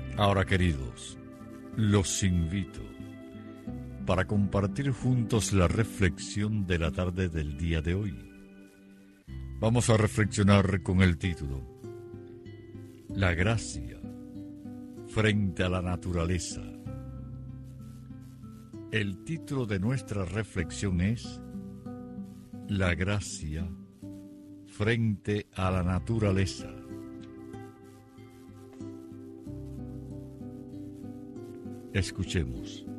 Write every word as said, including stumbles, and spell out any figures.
Ahora, queridos, los invito para compartir juntos la reflexión de la tarde del día de hoy. Vamos a reflexionar con el título La gracia frente a la naturaleza. El título de nuestra reflexión es La gracia frente a la naturaleza. Escuchemos.